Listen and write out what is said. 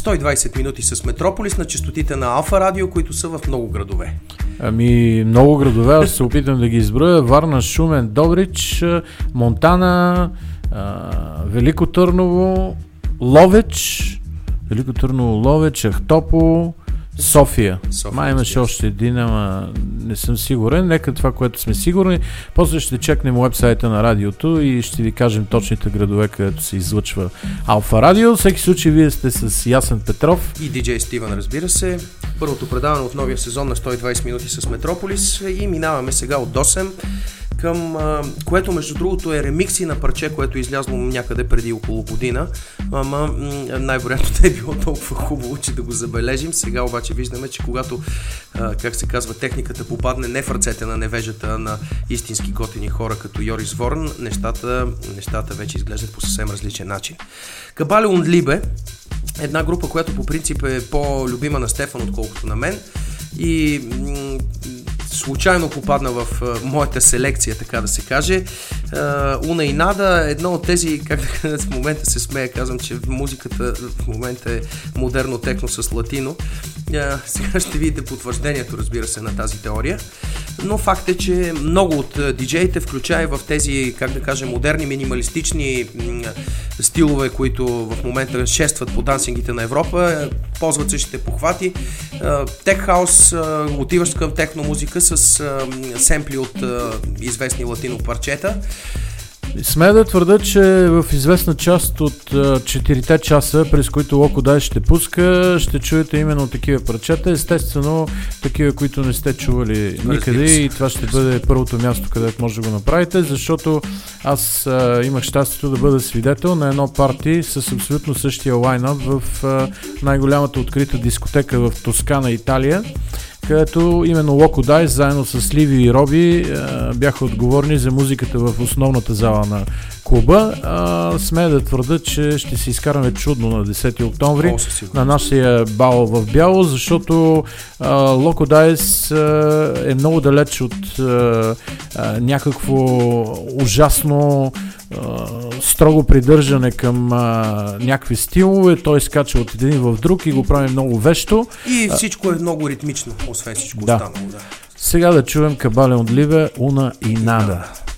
120 минути с Метрополис на честотите на Алфа Радио, които са в много градове. Много градове, аз се опитам да ги изброя. Варна, Шумен, Добрич, Монтана, Велико Търново, Ловеч, Ахтопол, София. Май имаше още един, ама не съм сигурен. Нека това, което сме сигурни. После ще чекнем уебсайта на радиото и ще ви кажем точните градове, където се излъчва Алфа Радио. Всеки случай вие сте с Ясен Петров и диджей Стивън, разбира се. Първото предаване от новия сезон на 120 минути с Метрополис и минаваме сега от Досем към което между другото е ремикси на парче, което е излязло някъде преди около година, ама най-вероятно не е било толкова хубаво, че да го забележим. Сега обаче виждаме, че когато, как се казва, техниката попадне не в ръцете на невежата, на истински готини хора като Йорис Ворн, нещата вече изглеждат по съвсем различен начин. Кабале und Liebe, една група, която по принцип е по-любима на Стефан, отколкото на мен, и случайно попадна в моята селекция, така да се каже. Уна и Нада, едно от тези, как в момента се смея, казвам, че музиката в момента е модерно техно с латино. Сега ще видите потвърждението, разбира се, на тази теория. Но факт е, че много от диджеите, включая в тези, как да кажа, модерни, минималистични стилове, които в момента шестват по дансингите на Европа, ползват същите похвати. Тех хаус, отиваш към техно музика с семпли от известни латино парчета. Смея да твърда, че в известна част от 4 часа, през които Loco Dice ще пуска, ще чуете именно такива парчета. Естествено, такива, които не сте чували никъде, и това ще бъде първото място, където може да го направите, защото аз имах щастието да бъда свидетел на едно парти с абсолютно същия лайнъп в най-голямата открита дискотека в Тоскана, Италия, където именно Loco Dice заедно с Ливи и Роби бяха отговорни за музиката в основната зала на клуба. Смея да твърда, че ще се изкараме чудно на 10 октомври на нашия бал в бяло, защото Loco Dice е много далеч от някакво ужасно строго придържане към някакви стилове. Той скача от един в друг и го прави много вещо. И всичко е много ритмично, освен всичко останало. Да. Сега да чуем Кабале und Liebe, Уна и Нада.